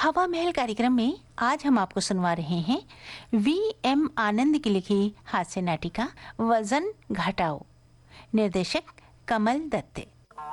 हवा महल कार्यक्रम में आज हम आपको सुनवा रहे हैं V.M. आनंद की लिखी हास्य नाटिका वजन घटाओ। निर्देशक कमल दत्ते।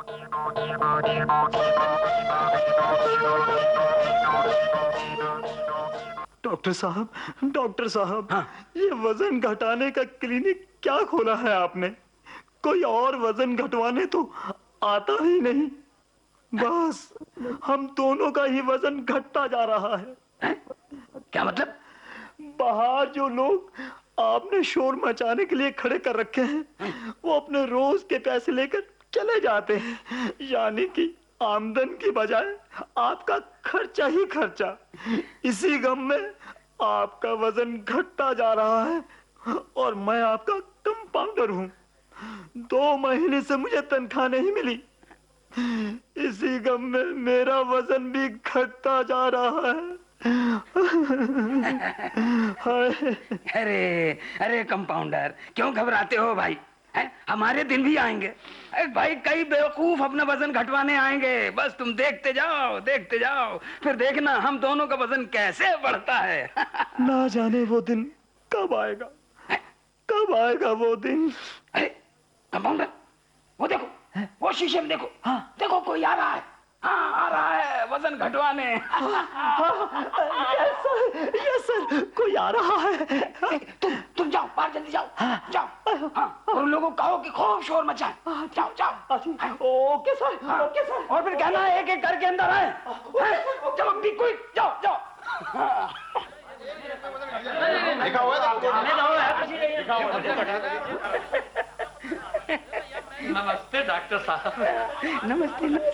डॉक्टर साहब, हाँ। ये वजन घटाने का क्लिनिक क्या खोला है आपने? कोई और वजन घटवाने तो आता ही नहीं। बस हम दोनों का ही वजन घटता जा रहा है। क्या मतलब? बाहर जो लोग आपने शोर मचाने के लिए खड़े कर रखे हैं, वो अपने रोज के पैसे लेकर चले जाते हैं। यानी कि आमदन की बजाय आपका खर्चा ही खर्चा। इसी गम में आपका वजन घटता जा रहा है और मैं आपका कंपाउंडर हूँ। 2 महीने से मुझे तनख्वाह नहीं मिली। इसी गम में मेरा वजन भी घटता जा रहा है। अरे कंपाउंडर, क्यों घबराते हो भाई? हमारे दिन भी आएंगे। भाई, कई बेवकूफ अपना वजन घटवाने आएंगे। बस तुम देखते जाओ, फिर देखना हम दोनों का वजन कैसे बढ़ता है। ना जाने वो दिन कब आएगा वो दिन। अरे कंपाउंडर, वो देखो, वो शीशे में देखो। हाँ। देखो, कोई आ रहा है। हाँ, आ रहा है वजन घटवाने। यस सर, कोई आ रहा है। तुम जाओ, बाहर जल्दी जाओ। जाओ। हाँ, और उन लोगों को कहो कि खूब शोर मचाएं। जाओ। Okay sir. और फिर कहना है एक एक करके अंदर आए। चलो भी कोई जाओ। लिखा हुआ है। नमस्ते डॉक्टर साहब। नमस्ते।